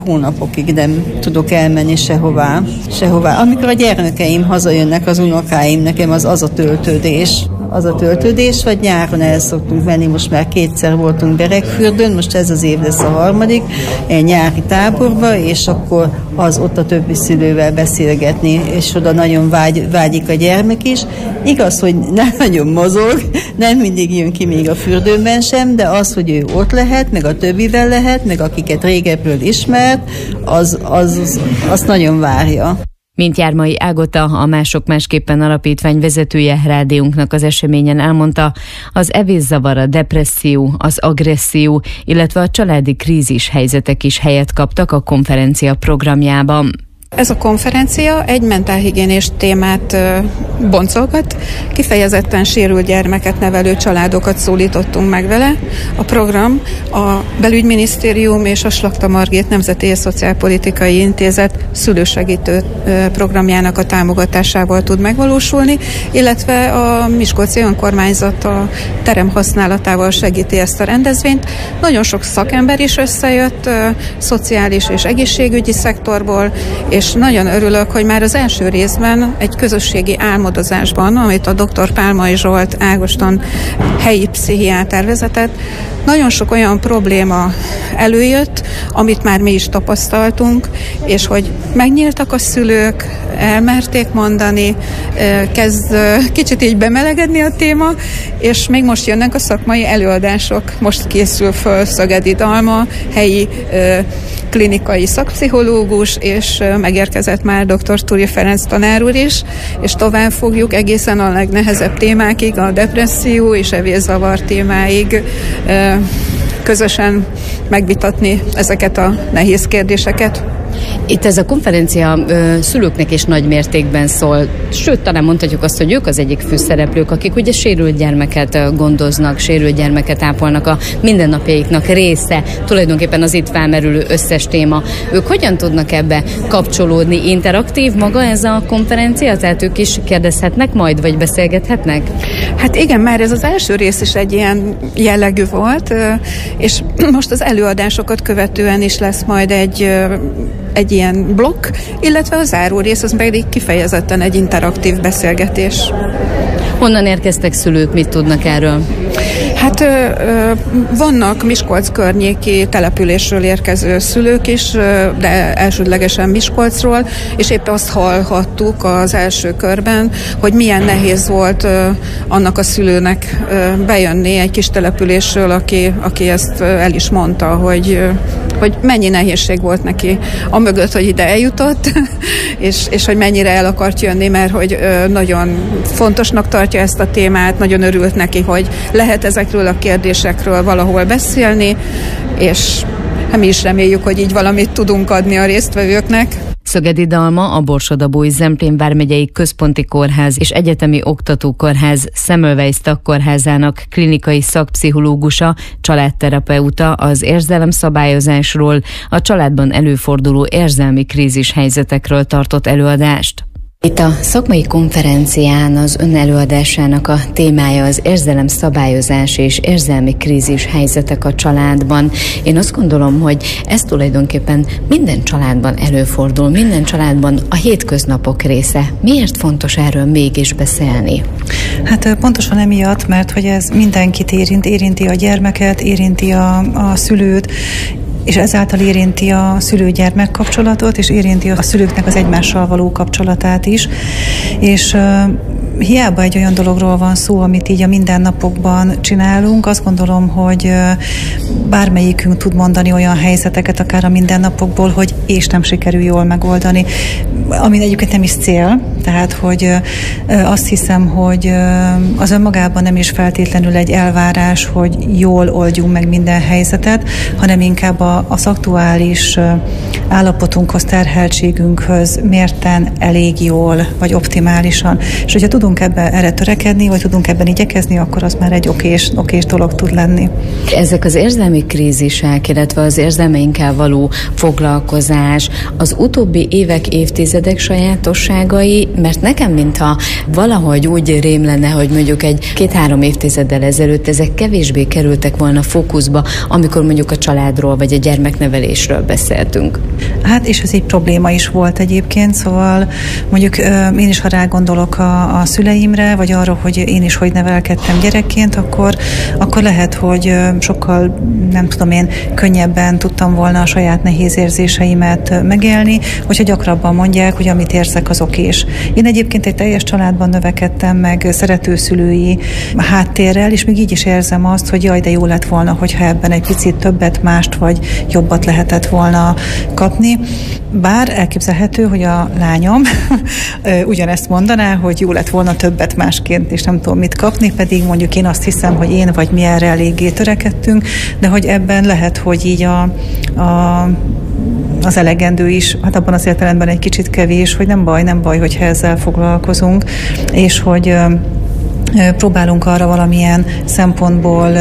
Hónapokig nem tudok elmenni sehová. Amikor a gyermekeim hazajönnek, az unokáim, nekem az a töltődés, vagy nyáron el szoktunk menni, most már 2-szer voltunk Beregfürdőn, most ez az év lesz a 3. egy nyári táborba, és akkor az ott a többi szülővel beszélgetni, és oda nagyon vágyik a gyermek is. Igaz, hogy nem nagyon mozog, nem mindig jön ki még a fürdőben sem, de az, hogy ő ott lehet, meg a többivel lehet, meg akiket régebbről ismert, azt nagyon várja. Mint Jármai Ágota, a Mások Másképpen Alapítvány vezetője rádiónknak az eseményen elmondta, az evészavar, a depresszió, az agresszió, illetve a családi krízis helyzetek is helyet kaptak a konferencia programjában. Ez a konferencia egy mentálhigiénés témát boncolgat, kifejezetten sérült gyermeket nevelő családokat szólítottunk meg vele. A program a Belügyminisztérium és a Slakta Margit Nemzeti és Szociálpolitikai Intézet szülősegítő programjának a támogatásával tud megvalósulni, illetve a Miskolci Önkormányzat a terem használatával segíti ezt a rendezvényt. Nagyon sok szakember is összejött, szociális és egészségügyi szektorból, és nagyon örülök, hogy már az első részben egy közösségi álmodozásban, amit a dr. Pálmai Zsolt Ágoston helyi pszichiáter vezetett, nagyon sok olyan probléma előjött, amit már mi is tapasztaltunk, és hogy megnyíltak a szülők, elmerték mondani, kezd kicsit így bemelegedni a téma, és még most jönnek a szakmai előadások. Most készül föl Szögedi Dalma, helyi klinikai szakpszichológus, és megérkezett már dr. Túri Ferenc tanár úr is, és tovább fogjuk egészen a legnehezebb témákig, a depresszió és evészavar témáig közösen megvitatni ezeket a nehéz kérdéseket. Itt ez a konferencia szülőknek is nagy mértékben szól, sőt, talán mondhatjuk azt, hogy ők az egyik főszereplők, akik ugye sérült gyermeket gondoznak, sérült gyermeket ápolnak, a mindennapjaiknak része, tulajdonképpen az itt felmerülő összes téma. Ők hogyan tudnak ebbe kapcsolódni? Interaktív maga ez a konferencia? Tehát ők is kérdezhetnek majd, vagy beszélgethetnek? Hát igen, már ez az első rész is egy ilyen jellegű volt, és most az előadásokat követően is lesz majd egy ilyen blokk, illetve a záró rész az pedig kifejezetten egy interaktív beszélgetés. Honnan érkeztek szülők, mit tudnak erről? Hát vannak Miskolc környéki településről érkező szülők is, de elsődlegesen Miskolcról, és épp azt hallhattuk az első körben, hogy milyen nehéz volt annak a szülőnek bejönni egy kis településről, aki ezt el is mondta, hogy mennyi nehézség volt neki amögött, hogy ide eljutott, és hogy mennyire el akart jönni, mert hogy nagyon fontosnak tartja ezt a témát, nagyon örült neki, hogy lehet ezekről a kérdésekről valahol beszélni, és mi is reméljük, hogy így valamit tudunk adni a résztvevőknek. Szögedi Dalma, a Borsod-Abaúj Zemplén vármegyei központi kórház és egyetemi oktatókórház Semmelweis Tagkórházának klinikai szakpszichológusa, családterapeuta az érzelemszabályozásról, a családban előforduló érzelmi krízis helyzetekről tartott előadást. Itt a szakmai konferencián az ön előadásának a témája az érzelemszabályozás és érzelmi krízis helyzetek a családban. Én azt gondolom, hogy ez tulajdonképpen minden családban előfordul, minden családban a hétköznapok része. Miért fontos erről mégis beszélni? Hát pontosan emiatt, mert hogy ez mindenkit érinti a gyermeket, érinti a szülőt, és ezáltal érinti a szülő-gyermek kapcsolatot, és érinti a szülőknek az egymással való kapcsolatát is. És hiába egy olyan dologról van szó, amit így a mindennapokban csinálunk, azt gondolom, hogy bármelyikünk tud mondani olyan helyzeteket, akár a mindennapokból, hogy és nem sikerül jól megoldani. Ami egyébként nem is cél, tehát hogy azt hiszem, hogy az önmagában nem is feltétlenül egy elvárás, hogy jól oldjunk meg minden helyzetet, hanem inkább az aktuális állapotunkhoz, terheltségünkhöz mérten elég jól, vagy optimálisan. És hogyha tudunk erre törekedni, vagy tudunk ebben igyekezni, akkor az már egy okés dolog tud lenni. Ezek az érzelmi krízisek, illetve az érzelmeinkkel való foglalkozás, az utóbbi évek, évtizedek sajátosságai, mert nekem mintha valahogy úgy rém lenne, hogy mondjuk egy 2-3 évtizeddel ezelőtt ezek kevésbé kerültek volna fókuszba, amikor mondjuk a családról vagy a gyermeknevelésről beszéltünk. Hát és ez egy probléma is volt egyébként, szóval mondjuk én is, ha rágondolok a szüleimre, vagy arra, hogy én is hogy nevelkedtem gyerekként, akkor lehet, hogy sokkal, nem tudom én, könnyebben tudtam volna a saját nehéz érzéseimet megélni, hogyha gyakrabban mondják, hogy amit érzek, az okés. Én egyébként egy teljes családban növekedtem meg, szeretőszülői háttérrel, és még így is érzem azt, hogy jaj, de jó lett volna, hogyha ebben egy picit többet, mást vagy jobbat lehetett volna kapni. Bár elképzelhető, hogy a lányom ugyanezt mondaná, hogy jó lett volna többet másként, és nem tudom mit kapni, pedig mondjuk én azt hiszem, hogy én vagy mi erre eléggé törekedtünk, de hogy ebben lehet, hogy így az elegendő is, hát abban az értelemben egy kicsit kevés, hogy nem baj, hogyha ezzel foglalkozunk, és hogy próbálunk arra valamilyen szempontból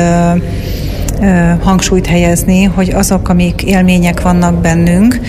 hangsúlyt helyezni, hogy azok, amik élmények vannak bennünk,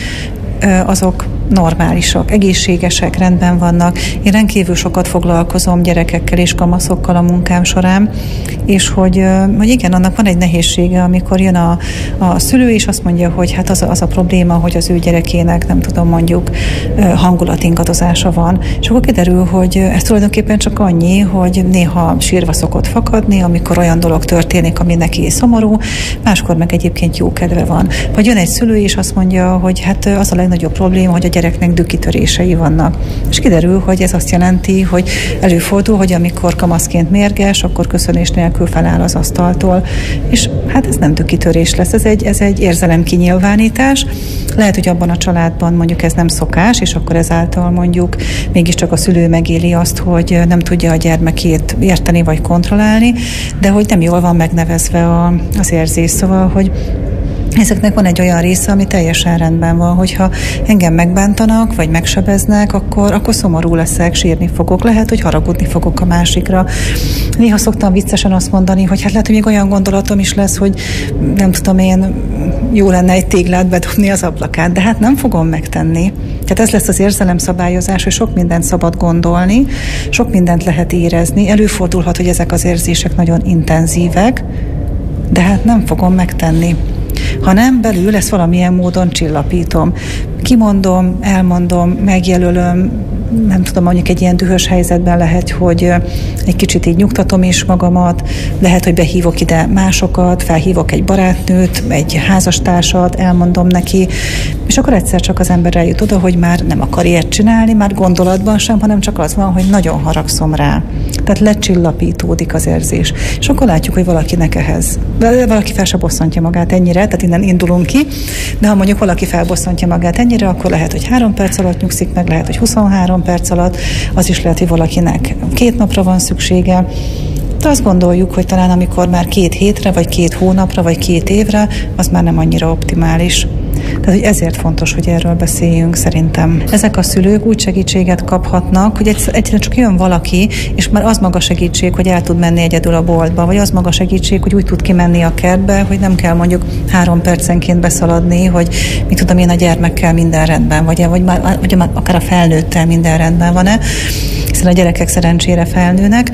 azok normálisak, egészségesek, rendben vannak. Én rendkívül sokat foglalkozom gyerekekkel és kamaszokkal a munkám során, és hogy igen, annak van egy nehézsége, amikor jön a szülő, és azt mondja, hogy hát az a probléma, hogy az ő gyerekének, nem tudom, mondjuk hangulatingadozása van. És akkor kiderül, hogy ez tulajdonképpen csak annyi, hogy néha sírva szokott fakadni, amikor olyan dolog történik, ami neki szomorú, máskor meg egyébként jó kedve van. Vagy jön egy szülő, és azt mondja, hogy hát az a legnagyobb probléma, hogy a gyereknek dükkitörései vannak. És kiderül, hogy ez azt jelenti, hogy előfordul, hogy amikor kamaszként mérges, akkor köszönés nélkül feláll az asztaltól. És hát ez nem dükkitörés lesz, ez egy érzelemkinyilvánítás. Lehet, hogy abban a családban mondjuk ez nem szokás, és akkor ezáltal mondjuk mégiscsak a szülő megéli azt, hogy nem tudja a gyermekét érteni vagy kontrollálni, de hogy nem jól van megnevezve az érzés. Szóval, hogy ezeknek van egy olyan része, ami teljesen rendben van, hogyha engem megbántanak, vagy megsebeznek, akkor szomorú leszek, sírni fogok, lehet, hogy haragudni fogok a másikra. Néha szoktam viccesen azt mondani, hogy hát lehet, hogy még olyan gondolatom is lesz, hogy nem tudom én, jó lenne egy téglát bedobni az ablakán, de hát nem fogom megtenni. Tehát ez lesz az érzelemszabályozás, hogy sok mindent szabad gondolni, sok mindent lehet érezni. Előfordulhat, hogy ezek az érzések nagyon intenzívek, de hát nem fogom megtenni. Hanem belül ezt valamilyen módon csillapítom. Kimondom, elmondom, megjelölöm, nem tudom, mondjuk egy ilyen dühös helyzetben lehet, hogy egy kicsit így nyugtatom is magamat, lehet, hogy behívok ide másokat, felhívok egy barátnőt, egy házastársat, elmondom neki, és akkor egyszer csak az ember eljut oda, hogy már nem akar ilyet csinálni, már gondolatban sem, hanem csak az van, hogy nagyon haragszom rá. Tehát lecsillapítódik az érzés. És akkor látjuk, hogy valakinek ehhez. Valaki fel se bosszantja magát ennyire, tehát innen indulunk ki, de ha mondjuk valaki felbosszantja magát ennyire, akkor lehet, hogy 3 perc alatt nyugszik meg, lehet, hogy 23 perc alatt, az is lehet, hogy valakinek 2 napra van szüksége. De azt gondoljuk, hogy talán amikor már 2 hétre, vagy 2 hónapra, vagy 2 évre, az már nem annyira optimális. Tehát, hogy ezért fontos, hogy erről beszéljünk szerintem. Ezek a szülők úgy segítséget kaphatnak, hogy egyszerűen csak jön valaki, és már az maga segítség, hogy el tud menni egyedül a boltba, vagy az maga segítség, hogy úgy tud kimenni a kertbe, hogy nem kell mondjuk 3 percenként beszaladni, hogy mit tudom én, a gyermekkel minden rendben, vagy akár a felnőttel minden rendben van-e, hiszen a gyerekek szerencsére felnőnek.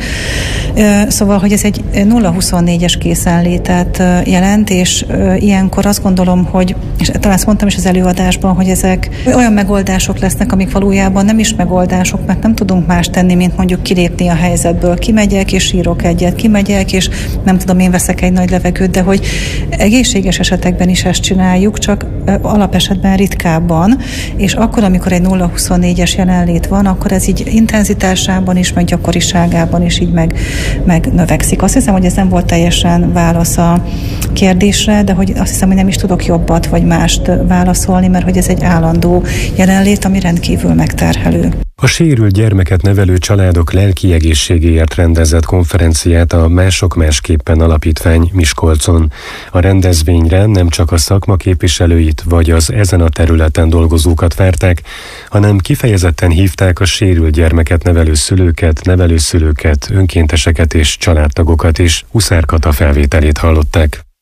Szóval, hogy ez egy 0-24-es készenlétet jelent, és ilyenkor azt gondolom, hogy, és talán ezt mondtam is az előadásban, hogy ezek olyan megoldások lesznek, amik valójában nem is megoldások, mert nem tudunk más tenni, mint mondjuk kilépni a helyzetből. Kimegyek, és sírok egyet, kimegyek, és nem tudom, én veszek egy nagy levegőt, de hogy egészséges esetekben is ezt csináljuk, csak alapesetben ritkábban, és akkor, amikor egy 0-24-es jelenlét van, akkor ez így intenzitásában is, meg gyakoriságában is így meg növekszik. Azt hiszem, hogy ez nem volt teljesen válasz a kérdésre, de hogy azt hiszem, hogy nem is tudok jobbat vagy mást válaszolni, mert hogy ez egy állandó jelenlét, ami rendkívül megterhelő. A sérült gyermeket nevelő családok lelki egészségéért rendezett konferenciát a Mások Másképpen Alapítvány Miskolcon. A rendezvényre nem csak a szakma képviselőit vagy az ezen a területen dolgozókat várták, hanem kifejezetten hívták a sérült gyermeket nevelő szülőket, nevelőszülőket, önkénteseket és családtagokat is. Huszár Kata felvételét hallották.